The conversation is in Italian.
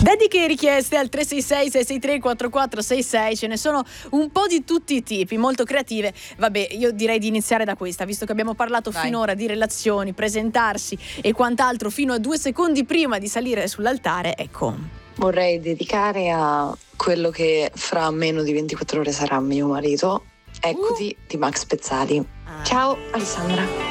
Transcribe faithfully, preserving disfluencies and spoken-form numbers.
Dediche e richieste al tre sei sei sei sei tre quattro quattro sei sei, ce ne sono un po' di tutti i tipi, molto creative. Vabbè, io direi di iniziare da questa, visto che abbiamo parlato Vai. finora di relazioni, presentarsi e quant'altro fino a due secondi prima di salire sull'altare. Ecco, vorrei dedicare a quello che fra meno di ventiquattro ore sarà mio marito. Eccoti, Uh. di Max Pezzali. Ah. Ciao Alessandra.